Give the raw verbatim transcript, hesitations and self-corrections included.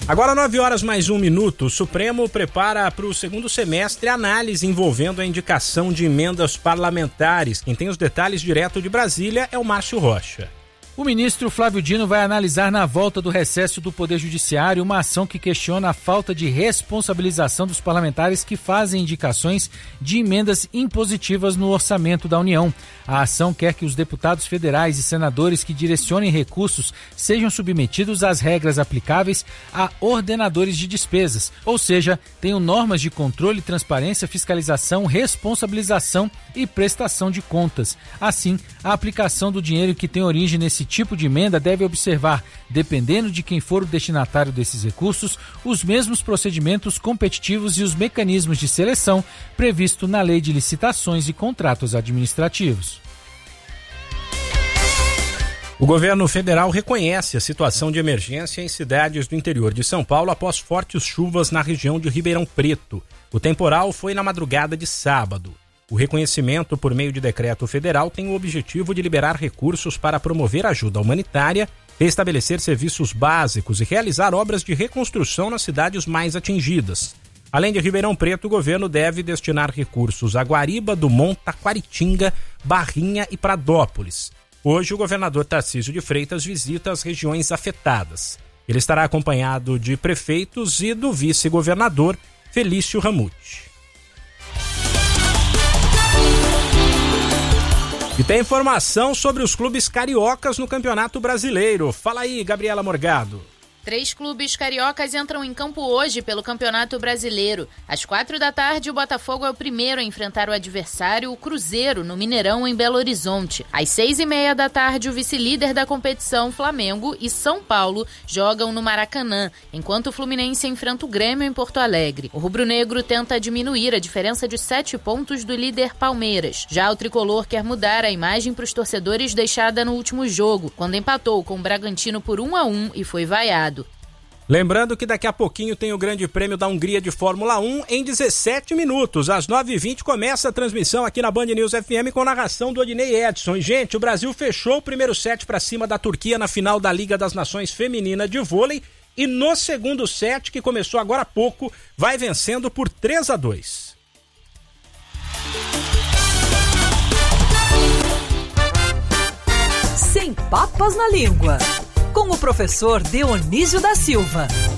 Agora nove horas mais um minuto, o Supremo prepara para o segundo semestre análise envolvendo a indicação de emendas parlamentares. Quem tem os detalhes direto de Brasília é o Márcio Rocha. O ministro Flávio Dino vai analisar na volta do recesso do Poder Judiciário uma ação que questiona a falta de responsabilização dos parlamentares que fazem indicações de emendas impositivas no orçamento da União. A ação quer que os deputados federais e senadores que direcionem recursos sejam submetidos às regras aplicáveis a ordenadores de despesas, ou seja, tenham normas de controle, transparência, fiscalização, responsabilização e prestação de contas. Assim, a aplicação do dinheiro que tem origem nesse tipo de emenda deve observar, dependendo de quem for o destinatário desses recursos, os mesmos procedimentos competitivos e os mecanismos de seleção previsto na Lei de Licitações e Contratos Administrativos. O governo federal reconhece a situação de emergência em cidades do interior de São Paulo após fortes chuvas na região de Ribeirão Preto. O temporal foi na madrugada de sábado. O reconhecimento por meio de decreto federal tem o objetivo de liberar recursos para promover ajuda humanitária, restabelecer serviços básicos e realizar obras de reconstrução nas cidades mais atingidas. Além de Ribeirão Preto, o governo deve destinar recursos a Guariba, Dumont, Taquaritinga, Barrinha e Pradópolis. Hoje, o governador Tarcísio de Freitas visita as regiões afetadas. Ele estará acompanhado de prefeitos e do vice-governador Felício Ramute. E tem informação sobre os clubes cariocas no Campeonato Brasileiro. Fala aí, Gabriela Morgado. Três clubes cariocas entram em campo hoje pelo Campeonato Brasileiro. Às quatro da tarde, o Botafogo é o primeiro a enfrentar o adversário, o Cruzeiro, no Mineirão, em Belo Horizonte. Às seis e meia da tarde, o vice-líder da competição, Flamengo, e São Paulo jogam no Maracanã, enquanto o Fluminense enfrenta o Grêmio em Porto Alegre. O rubro-negro tenta diminuir a diferença de sete pontos do líder Palmeiras. Já o tricolor quer mudar a imagem para os torcedores deixada no último jogo, quando empatou com o Bragantino por um a um e foi vaiado. Lembrando que daqui a pouquinho tem o Grande Prêmio da Hungria de Fórmula um em dezessete minutos. Às nove e vinte começa a transmissão aqui na Band News F M com narração do Odinei Edson. E, gente, o Brasil fechou o primeiro set para cima da Turquia na final da Liga das Nações Feminina de Vôlei e no segundo set, que começou agora há pouco, vai vencendo por três a dois. Sem papas na língua, com o professor Dionísio da Silva.